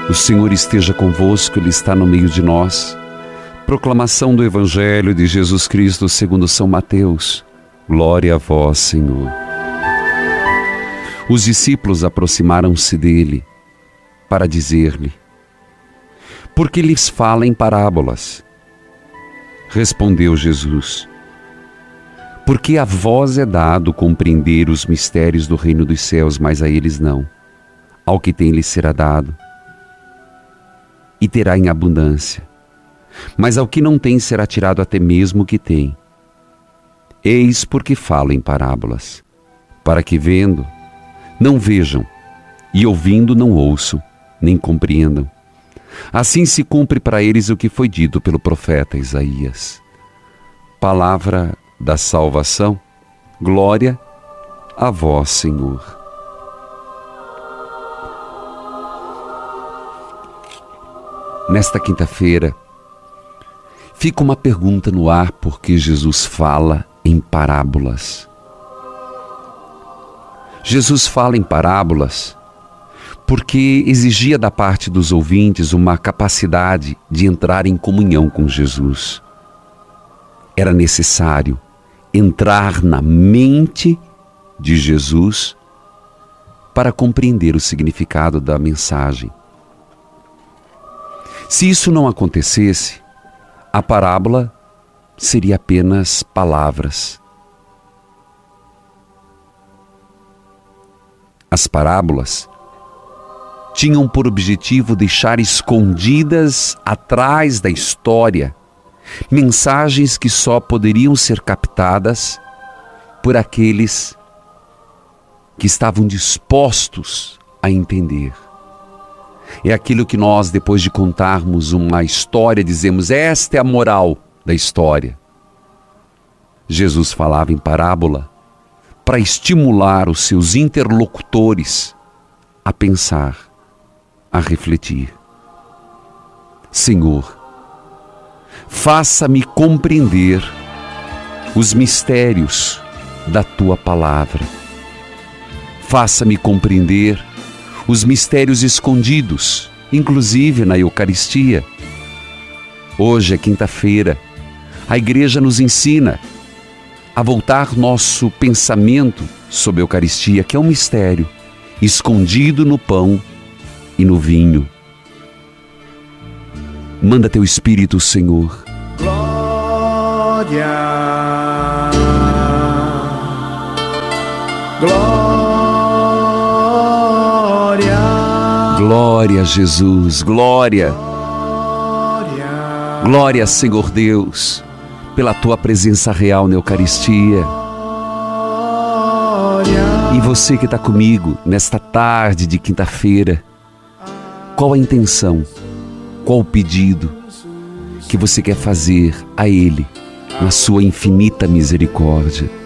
O Senhor esteja convosco, Ele está no meio de nós. Proclamação do Evangelho de Jesus Cristo segundo São Mateus. Glória a vós, Senhor. Os discípulos aproximaram-se dele para dizer-lhe: por que lhes fala em parábolas? Respondeu Jesus: porque a vós é dado compreender os mistérios do reino dos céus, mas a eles não. Ao que tem lhes será dado, e terá em abundância. Mas ao que não tem será tirado até mesmo o que tem. Eis porque falo em parábolas, para que vendo, não vejam, e ouvindo, não ouçam, nem compreendam. Assim se cumpre para eles o que foi dito pelo profeta Isaías. Palavra da salvação, glória a vós, Senhor. Nesta quinta-feira, fica uma pergunta no ar, porque Jesus fala em parábolas. Jesus fala em parábolas porque exigia da parte dos ouvintes uma capacidade de entrar em comunhão com Jesus. Era necessário entrar na mente de Jesus para compreender o significado da mensagem. Se isso não acontecesse, a parábola seria apenas palavras. As parábolas tinham por objetivo deixar escondidas atrás da história mensagens que só poderiam ser captadas por aqueles que estavam dispostos a entender. É aquilo que nós, depois de contarmos uma história, dizemos: esta é a moral da história. Jesus falava em parábola para estimular os seus interlocutores a pensar, a refletir. Senhor, faça-me compreender os mistérios da Tua palavra. Faça-me compreender os mistérios escondidos, inclusive na Eucaristia. Hoje é quinta-feira. A Igreja nos ensina a voltar nosso pensamento sobre a Eucaristia, que é um mistério escondido no pão e no vinho. Manda Teu Espírito, Senhor. Glória, glória. Glória a Jesus, glória. Glória, Senhor Deus, pela Tua presença real na Eucaristia. E você que está comigo nesta tarde de quinta-feira, qual a intenção, qual o pedido que você quer fazer a Ele, na sua infinita misericórdia?